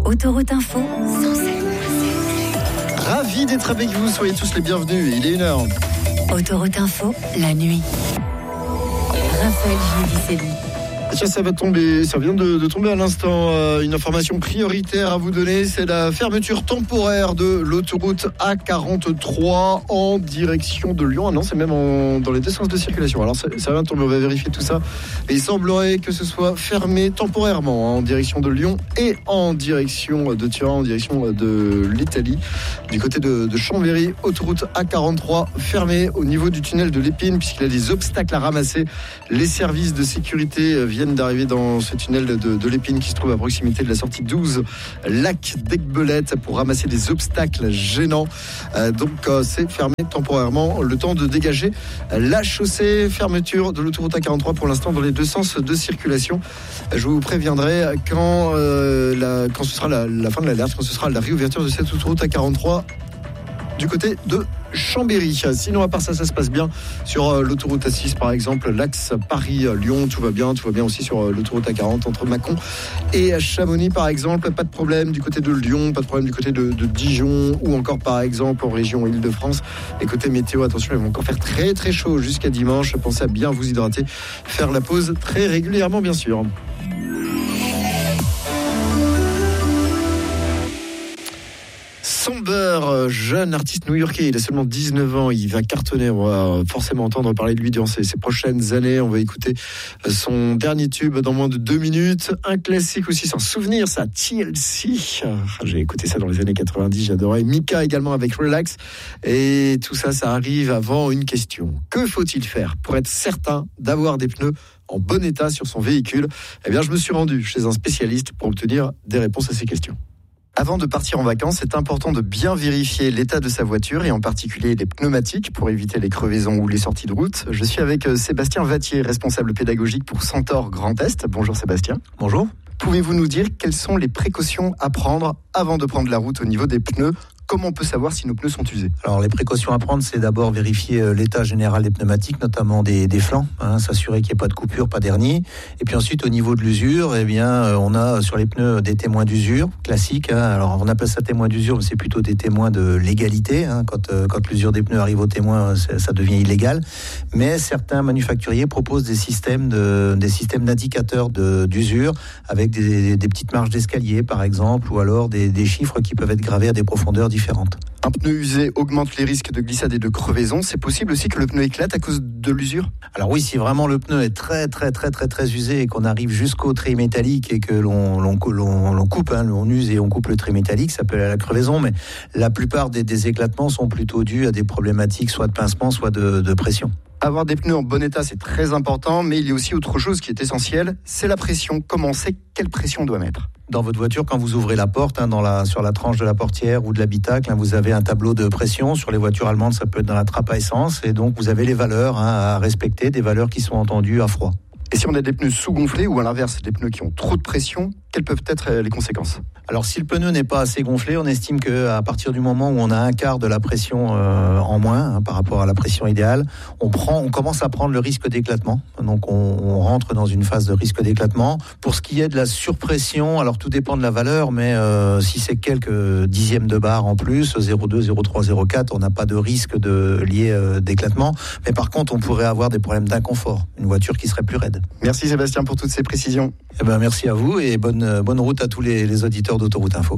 Autoroute Info, Ravi d'être avec vous, soyez tous les bienvenus. Il est 1h. Autoroute Info, la nuit. Raphaël Giudicelli. Tiens, ça vient de tomber à l'instant. Une information prioritaire à vous donner, c'est la fermeture temporaire de l'autoroute A43 en direction de Lyon. Ah non, c'est même dans les deux sens de circulation. Alors ça vient de tomber, on va vérifier tout ça. Et il semblerait que ce soit fermé temporairement en direction de Lyon et en direction de Turin, en direction de l'Italie. Du côté de Chambéry, autoroute A43 fermée au niveau du tunnel de l'Épine, puisqu'il y a des obstacles à ramasser. Les services de sécurité viennent d'arriver dans ce tunnel de l'Épine qui se trouve à proximité de la sortie 12 lac d'Aiguebelette pour ramasser des obstacles gênants. Donc c'est fermé temporairement le temps de dégager la chaussée. Fermeture de l'autoroute A43 pour l'instant dans les deux sens de circulation. Je vous préviendrai quand ce sera la fin de l'alerte, quand ce sera la réouverture de cette autoroute A43 du côté de Chambéry. Sinon, à part ça se passe bien sur l'autoroute A6 par exemple, l'axe Paris-Lyon, tout va bien aussi sur l'autoroute A40 entre Mâcon et Chamonix par exemple, pas de problème du côté de Lyon, pas de problème du côté de Dijon ou encore par exemple en région Île-de-France. Et côté météo, attention, ils vont encore faire très très chaud jusqu'à dimanche, pensez à bien vous hydrater, faire la pause très régulièrement bien sûr. Somber, jeune artiste new-yorkais, il a seulement 19 ans, il va cartonner, on va forcément entendre parler de lui durant ces prochaines années. On va écouter son dernier tube dans moins de 2 minutes, un classique aussi sans souvenir, ça, TLC. J'ai écouté ça dans les années 90, j'adorais. Mika également avec Relax, et tout ça, ça arrive avant une question. Que faut-il faire pour être certain d'avoir des pneus en bon état sur son véhicule? Eh bien, je me suis rendu chez un spécialiste pour obtenir des réponses à ces questions. Avant de partir en vacances, c'est important de bien vérifier l'état de sa voiture et en particulier les pneumatiques pour éviter les crevaisons ou les sorties de route. Je suis avec Sébastien Vattier, responsable pédagogique pour Centaure Grand Est. Bonjour Sébastien. Bonjour. Pouvez-vous nous dire quelles sont les précautions à prendre avant de prendre la route au niveau des pneus ? Comment on peut savoir si nos pneus sont usés ? Alors les précautions à prendre, c'est d'abord vérifier l'état général des pneumatiques, notamment des flancs, s'assurer qu'il n'y ait pas de coupure, pas d'hernie. Et puis ensuite au niveau de l'usure, on a sur les pneus des témoins d'usure classiques. Alors on appelle ça témoins d'usure, mais c'est plutôt des témoins de légalité. Quand l'usure des pneus arrive au témoin, ça devient illégal. Mais certains manufacturiers proposent des systèmes d'indicateurs d'usure avec des petites marges d'escalier par exemple, ou alors des chiffres qui peuvent être gravés à des profondeurs différentes. Un pneu usé augmente les risques de glissade et de crevaison. C'est possible aussi que le pneu éclate à cause de l'usure ? Alors oui, si vraiment le pneu est très très très très très usé et qu'on arrive jusqu'au trait métallique et que l'on coupe, on use et on coupe le trait métallique, ça peut aller à la crevaison, mais la plupart des éclatements sont plutôt dus à des problématiques soit de pincement, soit de pression. Avoir des pneus en bon état, c'est très important, mais il y a aussi autre chose qui est essentielle, c'est la pression. Comment on sait quelle pression on doit mettre ? Dans votre voiture, quand vous ouvrez la porte, sur la tranche de la portière ou de l'habitacle, vous avez un tableau de pression. Sur les voitures allemandes, ça peut être dans la trappe à essence. Et donc, vous avez les valeurs à respecter, des valeurs qui sont entendues à froid. Et si on a des pneus sous-gonflés ou à l'inverse, des pneus qui ont trop de pression, quelles peuvent être les conséquences ? Alors si le pneu n'est pas assez gonflé, on estime qu'à partir du moment où on a un quart de la pression en moins par rapport à la pression idéale, on commence à prendre le risque d'éclatement. Donc on rentre dans une phase de risque d'éclatement. Pour ce qui est de la surpression, alors tout dépend de la valeur, mais si c'est quelques dixièmes de bar en plus, 0,2, 0,3, 0,4, on n'a pas de risque lié d'éclatement. Mais par contre, on pourrait avoir des problèmes d'inconfort, une voiture qui serait plus raide. Merci Sébastien pour toutes ces précisions. Merci à vous et bonne route à tous les auditeurs d'Autoroute Info.